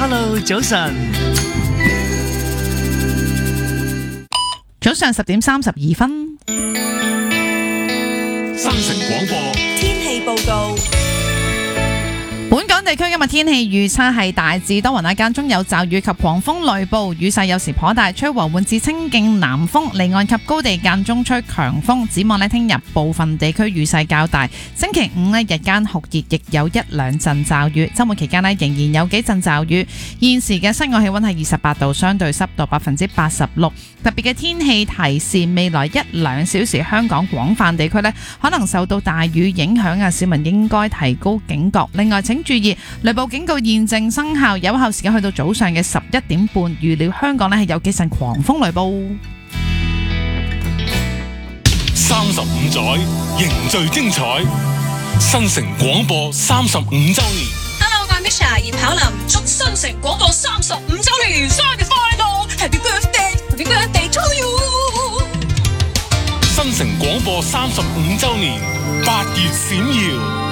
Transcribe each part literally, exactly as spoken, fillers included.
Hello， 早晨。 早上十點三十二分。 新城廣播天氣報告。 本港地區今日天氣預測係大致多雲，間中有驟雨及狂風雷暴，雨勢有時頗大，吹和緩至清勁南風，離岸及高地間中吹強風。展望呢，聽日部分地區雨勢較大，星期五呢，日間酷熱，亦有一兩陣驟雨。週末期間呢，仍然有幾陣驟雨。現時嘅室外氣溫係二十八度，相對濕度百分之八十六。特別嘅天氣提示，未來一兩小時香港廣泛地區呢，可能受到大雨影響啊，市民應該提高警覺。另外請注意雷暴警告現正生效，有效時間去到早上嘅十一點半。預料香港呢係有幾陣狂風雷暴。 三十五載凝聚精彩，新城廣播三十五週年。 Hello， 我係 Misha 葉巧琳，祝新城廣播三十五週年生日快樂 ！Happy birthday，Happy birthday to you！ 新城廣播三十五週年，八月閃耀。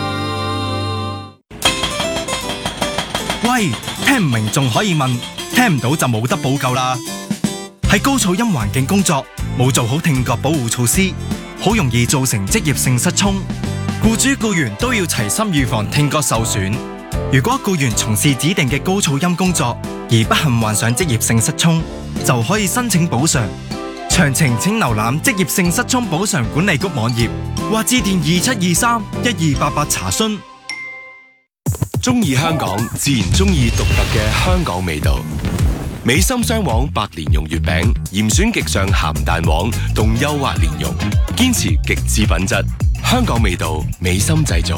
喂，聽唔明仲可以問，聽唔到就冇得補救啦。喺高噪音環境工作，冇做好聽覺保護措施，好容易造成職業性失聰。僱主僱員都要齊心預防聽覺受損。如果僱員從事指定嘅高噪音工作，而不幸患上職業性失聰，就可以申請補償。詳情請瀏覽職業性失聰補償管理局網頁，或致電二七二三一二八八查詢。 中意香港，自然中意獨特嘅香港味道。美心雙黃白蓮蓉月餅，嚴選極上鹹蛋黃同幼滑蓮蓉，堅持極致品質，香港味道，美心製造。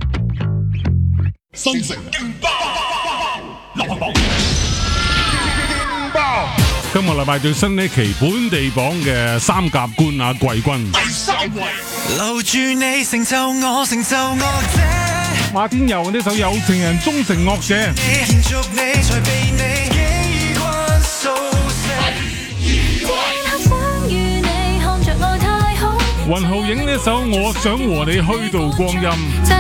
新城勁爆流行榜， 今個禮拜最新呢期本地榜嘅三甲冠亞季軍， 第三位。 留住你，成就我，成就我者。 馬天佑呢首《有情人終成惡者》，雲浩影呢首《我想和你虛度光陰》，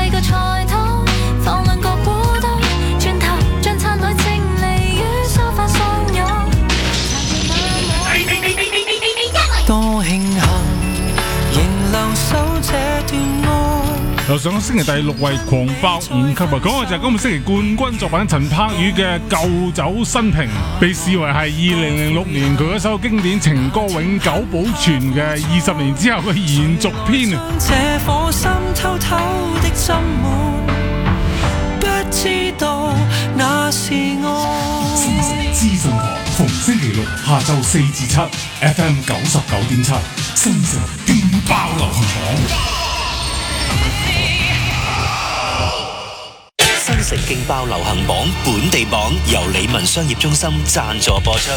多慶幸仍留守這段愛。 又上個星期第六位狂爆五級啊！講嘅就係今個星期冠軍作品陳柏宇嘅《舊酒新瓶》，被視為係二零零六年佢嗰首經典情歌永久保存嘅二十年之後嘅延續篇啊！ 這顆心偷偷的斟滿，不知道那是愛。 新城資訊台逢星期六下晝四至七 ，F M 九十九點七，新城勁爆流行榜。 新城勁爆流行榜本地榜由理文商業中心贊助播出。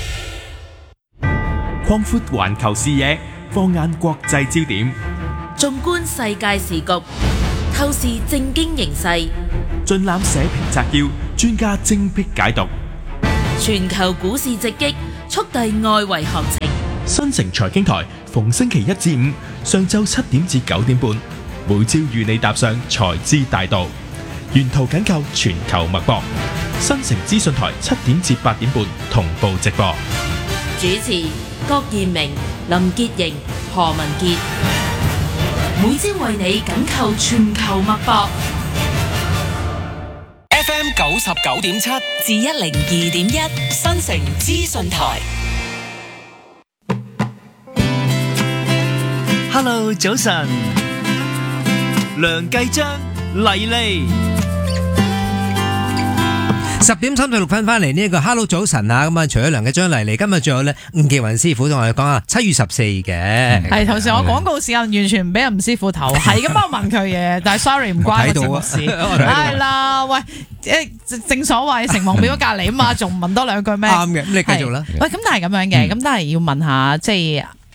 擴闊環球視野，放眼國際焦點， 縱觀世界時局，透視政經形勢， 盡覽社評摘要，專家精闢解讀。 全球股市直擊，速遞外圍行情。 新城財經台逢星期一至五上晝七點至九點半，每朝與你踏上財資大道。沿途緊扣全球脈搏，新城資訊台七點至八點半同步直播。 主持郭燕明、林潔瑩、何文傑，每朝為你緊扣全球脈搏。 F M 九十九點七至一零二點一，新城資訊台。 Hello， 早晨，梁繼章、麗麗。 十點三十六分翻嚟呢一個 Hello 早晨啊，咁啊除咗梁繼章嚟嚟，今日仲有咧吳傑雲師傅同我哋講下七月十四嘅。 係頭先我廣告時間完全唔俾吳師傅投，係咁我問佢嘢，但係 sorry 唔關我節目事。係啦，喂，誒正所謂城隍廟隔離啊嘛，仲問多兩句咩？ 啱嘅，咁你繼續啦。 喂，咁但係咁樣嘅，咁但係要問下即係。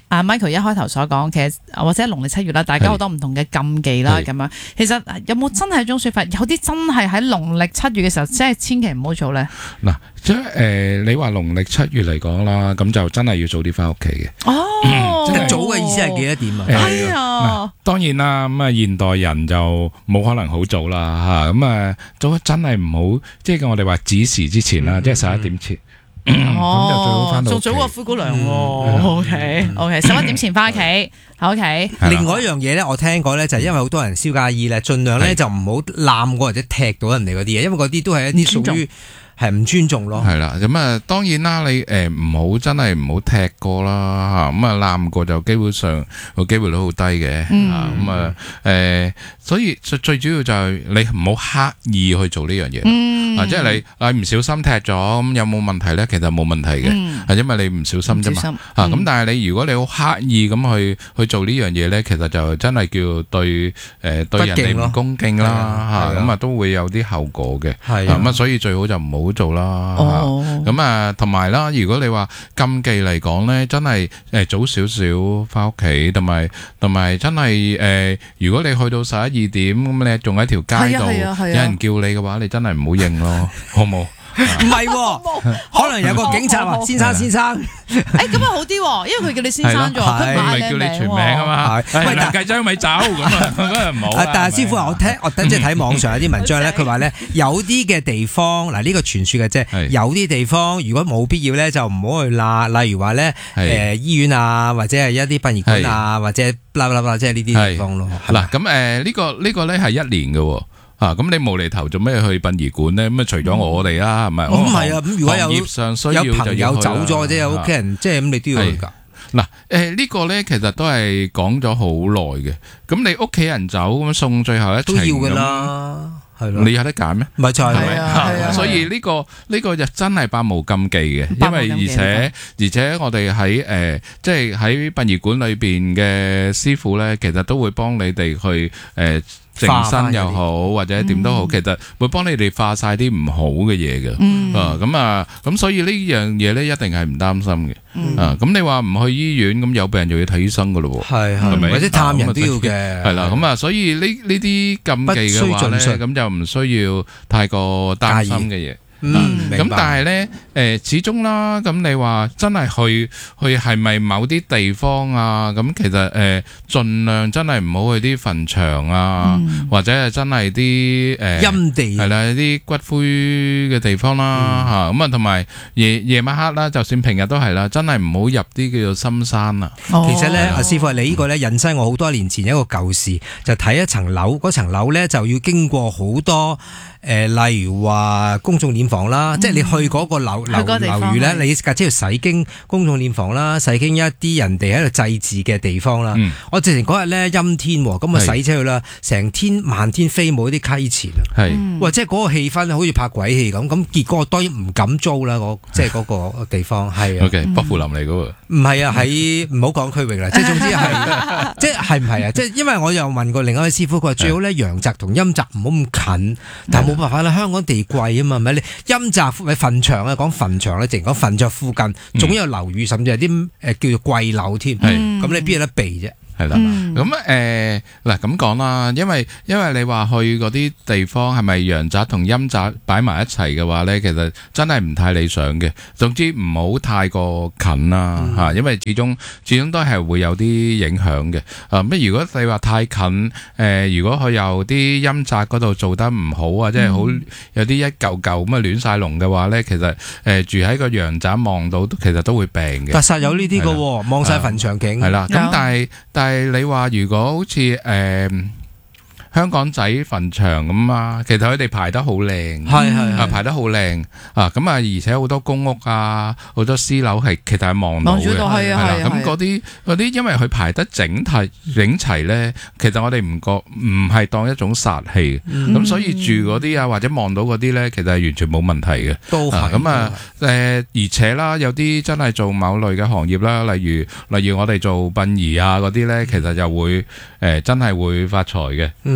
阿 Michael 一開頭所講，其實或者農曆七月啦，大家好多唔同嘅禁忌啦，咁樣其實有冇真係一種説法？有啲真係喺農曆七月嘅時候，即係千祈唔好做咧。 嗱，即係誒，你話農曆七月嚟講啦，咁就真係要早啲翻屋企嘅。 哦， 即係早嘅意思係幾多點啊？ 係啊， 當然啦，咁啊現代人就冇可能好早啦嚇，咁啊早真係唔好，即係我哋話子時之前啦，即係十一點前。 哦，仲早過灰姑娘喎。O K O K，十一點前翻屋企。O K。 另外一樣嘢咧，我聽過咧，就係因為好多人燒家衣咧，盡量咧就唔好攬過或者踢到人哋嗰啲嘢，因為嗰啲都係一啲屬於係唔尊重咯。 係啦，咁啊當然啦，你誒唔好真係唔好踢過啦嚇，咁啊攬過就基本上個機會率好低嘅嚇，咁啊誒，所以最最主要就係你唔好刻意去做呢樣嘢。啊，即係你啊唔小心踢咗，咁有冇問題咧？其實冇問題嘅，係因為你唔小心啫嘛。啊，咁但係你如果你好刻意咁去去做呢樣嘢咧，其實就真係叫對誒對人哋唔恭敬啦嚇，咁啊都會有啲後果嘅。係咁啊，所以最好就唔好做啦。咁啊，同埋啦，如果你話禁忌嚟講咧，真係誒早少少翻屋企，同埋同埋真係誒，如果你去到十一二點咁，你仲喺條街度，有人叫你嘅話，你真係唔好應咯。好冇？ 唔係喎，可能有個警察話：先生，先生。 誒咁啊好啲喎，因為佢叫你先生咗，佢唔係叫你全名啊嘛。喂，梁繼章咪走咁啊，咁啊唔好。 但係師傅話：我聽我即係睇網上有啲文章咧，佢話咧有啲嘅地方嗱，呢個傳説嘅啫，有啲地方如果冇必要咧，就唔好去啦。例如話咧誒醫院啊，或者係一啲殯儀館啊，或者啦啦啦，即係呢啲地方咯。 嗱咁誒呢個呢個咧係一年嘅喎。啊！咁你無厘頭做咩去殯儀館咧？咁啊，除咗我哋啦，係咪？ 咁唔係啊！咁如果有業上需要有朋友走咗或者有屋企人，即係咁，你都要去㗎。 嗱，誒呢個咧其實都係講咗好耐嘅。咁你屋企人走咁送最後一程都要㗎啦，係咯。 你有得揀咩？ 咪就係係咪？所以呢個呢個就真係百無禁忌嘅，因為而且而且我哋喺誒即係喺殯儀館裏邊嘅師傅咧，其實都會幫你哋去誒。淨身又好，或者點都好，嗯、其實會幫你哋化晒啲唔好嘅嘢嘅。嗯、啊，咁啊，咁所以呢樣嘢咧，一定係唔擔心嘅。嗯、啊，咁你話唔去醫院，咁有病就要睇醫生噶咯喎。係係咪？或者探人都要嘅。係啦，咁啊，所以呢呢啲禁忌嘅話咧，咁就唔需要太過擔心嘅嘢。嗯，咁但係咧，誒，始終啦，咁你話真係去去係咪某啲地方啊？咁其實誒，盡量真係唔好去啲墳場啊，或者係真係啲誒陰地，係啦，啲骨灰嘅地方啦，吓咁啊，同埋夜夜晚黑啦，就算平日都係啦，真係唔好入啲叫做深山啊。 其實咧，阿師傅，你呢個咧引申我好多年前一個舊事，就睇一層樓，嗰層樓咧就要經過好多。誒、呃，例如話公眾殮房啦，嗯、即係你去嗰個樓樓樓宇咧，你架車要駛經公眾殮房啦，駛經一啲人哋喺度祭祀嘅地方啦。嗯、我直情嗰日咧陰天，咁啊駛車去啦，成天漫天飛舞啲溪錢啊，係是，哇！即係嗰個氣氛好似拍鬼戲咁，咁結果我當然唔敢租啦，即係嗰個地方係啊。 O K，薄扶林嚟噶喎。 唔係啊，喺唔好講區域啦，即係總之係，即係係唔係啊？即係因為我又問過另一位師傅，佢話最好咧陽宅同陰宅唔好咁近，但冇辦法啦，香港地貴啊嘛，咪你陰宅咪墳場啊，講墳場咧，淨講墳場附近總有樓宇，甚至係啲誒叫做貴樓添，咁你邊有得避啫？ 係啦，咁誒嗱咁講啦，因為因為你話去嗰啲地方係咪陽宅同陰宅擺埋一齊嘅話咧，其實真係唔太理想嘅。總之唔好太過近啦嚇，嗯、因為始終始終都係會有啲影響嘅。啊，乜如果你話太近誒、呃，如果佢有啲陰宅嗰度做得唔好啊，即係好有啲一嚿嚿咁啊亂晒龍嘅話咧，其實誒、呃、住喺個陽宅望到，其實都會病嘅。 確實有呢啲嘅喎，望晒墳場景。 係啦，咁但係但係。係你話如果好似誒、呃、香港仔墳場咁啊，其實佢哋排得好靚，係係啊排得好靚啊，咁啊而且好多公屋啊，好多私樓係其實係望到嘅，係啦。咁嗰啲嗰啲，因為佢排得整齊整齊咧，其實我哋唔覺唔係當一種殺氣，咁、嗯、所以住嗰啲啊或者望到嗰啲咧，其實係完全冇問題嘅。都係咁啊誒、呃，而且啦，有啲真係做某類嘅行業啦，例如例如我哋做殯儀啊嗰啲咧，其實就會誒、呃、真係會發財嘅。嗯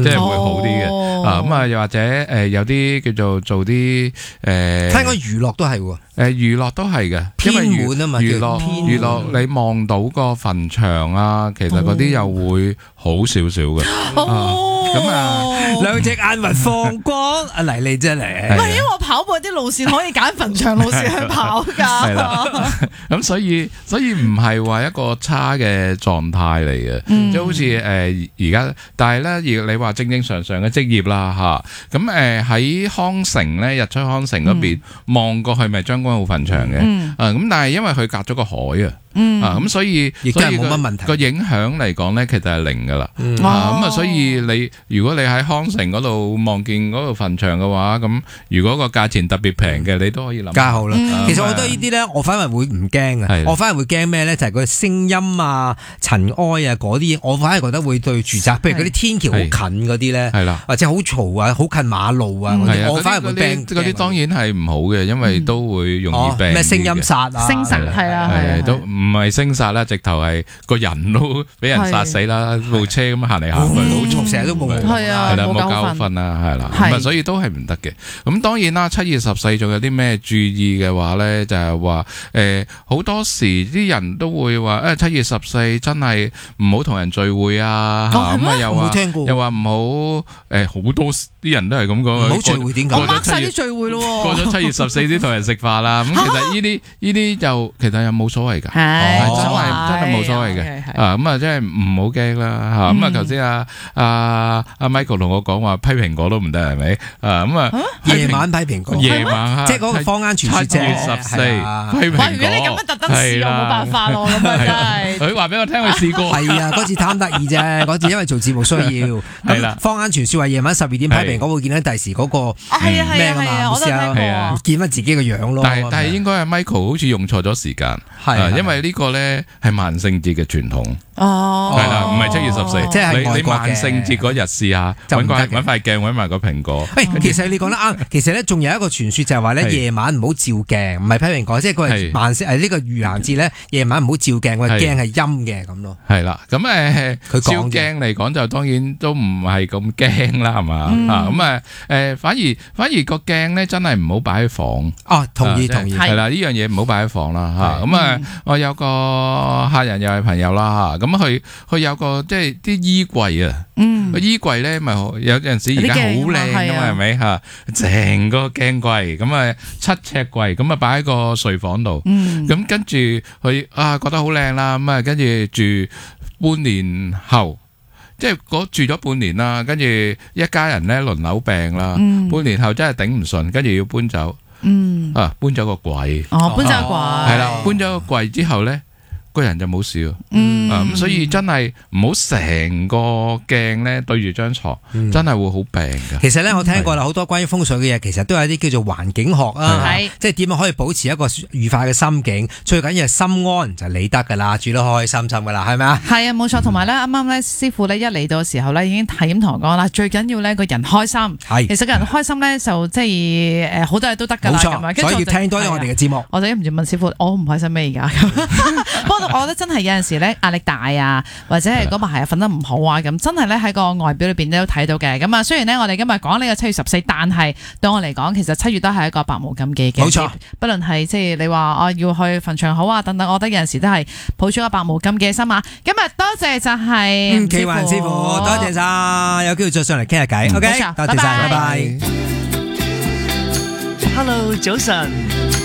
即係會好啲嘅。啊，咁啊，又或者誒有啲叫做做啲誒， 聽講娛樂都係喎。 誒娛樂都係嘅，因為偏門啊嘛， 娛樂娛樂你望到個墳場啊，其實嗰啲又會好少少嘅。咁啊， 兩隻眼雲放光，阿黎你真係， 唔係因為我跑步啲路線可以揀墳場路線去跑㗎。 係啦，咁所以所以唔係話一個差嘅狀態嚟嘅，即係好似誒而家，但係咧，而你話正正常常嘅職業啦嚇，咁誒喺康城咧，日出康城嗰邊望過去咪將軍澳墳場嘅，啊咁但係因為佢隔咗個海啊。嗯，啊咁所以亦都係冇乜問題。 個影響嚟講咧，其實係零噶啦。 嗯、 啊咁啊，所以你如果你喺康城嗰度望見嗰度塵場嘅話，咁如果個價錢特別平嘅，你都可以諗。 加好啦。 嗯、 其實我覺得呢啲咧，我反而會唔驚啊。我反而會驚咩咧？就係個聲音啊、塵埃啊嗰啲，我反而覺得會對住宅，譬如嗰啲天橋好近嗰啲咧，係啦，或者好嘈啊、好近馬路啊嗰啲，我反而會驚。 嗰啲當然係唔好嘅，因為都會容易病。 咩聲音殺啊？ 聲殺係啊， 係都唔係聲殺啦，直頭係個人都俾人殺死啦，部車咁行嚟行去，好嘈， 成日都冇係啊， 係啦，冇覺瞓啊，係啦，咁啊，所以都係唔得嘅。咁當然啦，七月十四仲有啲咩注意嘅話咧，就係話誒好多時啲人都會話誒七月十四真係唔好同人聚會啊，咁啊又話又話唔好誒好多啲人都係咁講， 唔好聚會點解？ 我 mark 晒啲聚會咯， 過咗七月十四先同人食飯啦。咁其實呢啲呢啲就其實又冇所謂㗎。 係真係真係冇所謂嘅啊！咁啊，真係唔好驚啦嚇！咁啊，頭先啊啊阿 Michael 同我講話批蘋果都唔得係咪？啊咁啊， 夜晚批蘋果， 夜晚即係嗰個坊間傳説啫。 七月十四批蘋果， 如果你咁樣特登試，我冇辦法咯，咁啊真係。 佢話俾我聽，佢試過。 係啊，嗰次貪得意啫，嗰次因為做節目需要。係啦，坊間傳説話夜晚十二點批蘋果會見到第時嗰個咩啊嘛，我試下見翻自己個樣咯。 但係但係應該係 Michael 好似用錯咗時間，係因為呢個咧係萬聖節嘅傳統。哦，係啦，唔係七月十四， 即係你你萬聖節嗰日試下，揾塊揾塊鏡，揾埋個蘋果。 誒，其實你講得啱。其實咧，仲有一個傳說就係話咧，夜晚唔好照鏡，唔係批蘋果，即係佢係萬聖誒呢個盂蘭節咧，夜晚唔好照鏡，個鏡係陰嘅咁咯。 係啦，咁誒，佢照鏡嚟講就當然都唔係咁驚啦，係嘛啊咁啊誒，反而反而個鏡咧真係唔好擺喺房。 哦，同意同意。 係啦，呢樣嘢唔好擺喺房啦嚇。咁啊，我有個客人又係朋友啦嚇。咁佢佢有個即係啲衣櫃啊，個衣櫃咧咪有陣時而家好靚㗎嘛，係咪嚇？成個鏡櫃咁啊七尺櫃咁啊擺喺個睡房度，咁跟住佢啊覺得好靚啦，咁啊跟住住半年後，即係嗰住咗半年啦，跟住一家人咧輪流病啦，半年後真係頂唔順，跟住要搬走，啊搬走個櫃， 哦搬走個櫃， 係啦，搬咗個櫃之後咧。個人就冇事咯，嗯，咁、嗯、所以真係唔好成個鏡咧對住張床，嗯、真係會好病㗎。 其實咧，我聽過啦，好多關於風水嘅嘢，其實都有啲叫做環境學啊， 係即係點樣可以保持一個愉快嘅心境，最緊要係心安就理得㗎啦，住得開開心心㗎啦，係咪啊？ 係啊，冇錯。同埋咧，啱啱咧師傅咧一嚟到嘅時候咧，已經係咁同我講啦，最緊要咧個人開心。係，其實個人開心咧就即係誒好多嘢都得㗎啦。冇錯，所以要聽多啲我哋嘅節目。我就忍唔住問師傅，我唔開心咩而家？我覺得真係有陣時咧壓力大啊，或者係嗰排係瞓得唔好啊，咁真係咧喺個外表裏邊都睇到嘅。咁啊，雖然呢，我哋今日講呢個七月十四，但係對我嚟講，其實七月都係一個百無禁忌嘅。冇錯，不論係即係你話我要去墳場好啊等等，我覺得有陣時都係抱住一個百無禁忌嘅心啊。今日多謝就係奇雲師傅，多謝晒，有機會再上嚟傾下偈。OK，多謝晒，拜拜。 Hello，早晨。